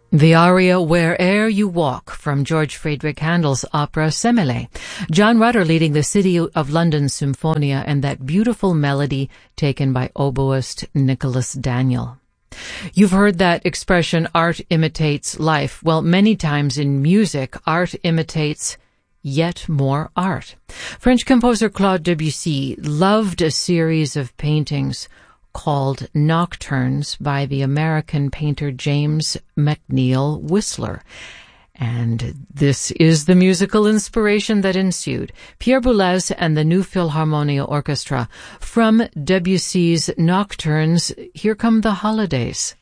The aria Where'er You Walk from George Friedrich Handel's opera Semele. John Rutter leading the City of London Symphonia, and that beautiful melody taken by oboist Nicholas Daniel. You've heard that expression, art imitates life. Well, many times in music, art imitates yet more art. French composer Claude Debussy loved a series of paintings called Nocturnes by the American painter James McNeill Whistler. And this is the musical inspiration that ensued. Pierre Boulez and the New Philharmonia Orchestra. From Debussy's Nocturnes, here come the holidays.